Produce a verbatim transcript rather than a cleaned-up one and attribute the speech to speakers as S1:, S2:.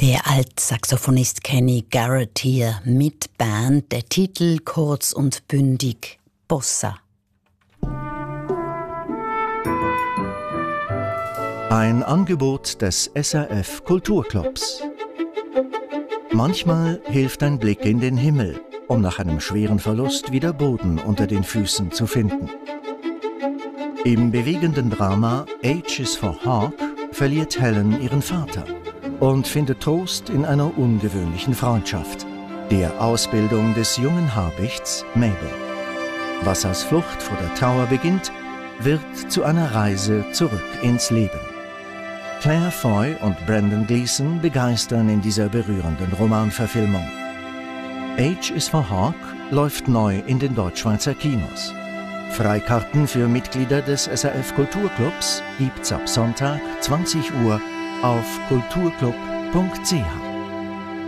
S1: Der Altsaxophonist Kenny Garrett hier mit Band, der Titel kurz und bündig Bossa.
S2: Ein Angebot des S R F Kulturclubs. Manchmal hilft ein Blick in den Himmel, um nach einem schweren Verlust wieder Boden unter den Füßen zu finden. Im bewegenden Drama H is for Hawk verliert Helen ihren Vater und findet Trost in einer ungewöhnlichen Freundschaft, der Ausbildung des jungen Habichts Mabel. Was als Flucht vor der Trauer beginnt, wird zu einer Reise zurück ins Leben. Claire Foy und Brendan Gleeson begeistern in dieser berührenden Romanverfilmung. H is for Hawk läuft neu in den Deutschschweizer Kinos. Freikarten für Mitglieder des S R F Kulturclubs gibt's ab Sonntag zwanzig Uhr auf kulturclub punkt c h.